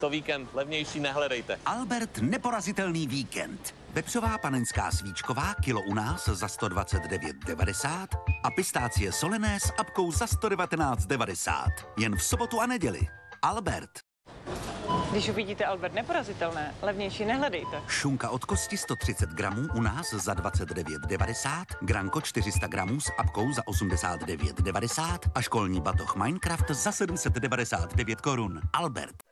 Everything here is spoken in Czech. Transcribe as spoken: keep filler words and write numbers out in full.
To víkend, levnější nehledejte. Albert neporazitelný víkend. Vepřová panenská svíčková kilo u nás za sto dvacet devět devadesát a pistácie solené s apkou za sto devatenáct devadesát. Jen v sobotu a neděli. Albert. Když uvidíte Albert neporazitelné, levnější nehledejte. Šunka od kosti sto třicet gramů u nás za dvacet devět devadesát, granko čtyři sta gramů s apkou za osmdesát devět devadesát a školní batoh Minecraft za sedm set devadesát devět korun. Albert.